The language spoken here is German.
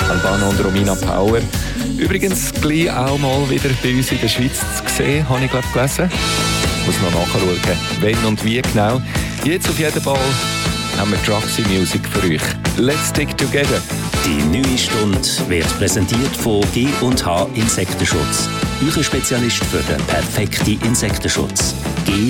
Albano und Romina Power. Übrigens gleich auch mal wieder bei uns in der Schweiz zu sehen, habe ich glaube gelesen. Ich muss noch nachschauen, wenn und wie genau. Jetzt auf jeden Fall haben wir Drugsy Music für euch. Let's stick together. Die neue Stunde wird präsentiert von G&H Insektenschutz. Euer Spezialist für den perfekten Insektenschutz.